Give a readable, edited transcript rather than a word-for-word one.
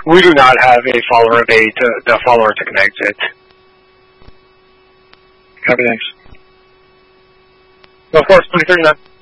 We do not have a follower of the follower to connect it. Copy, thanks. Go force 2039.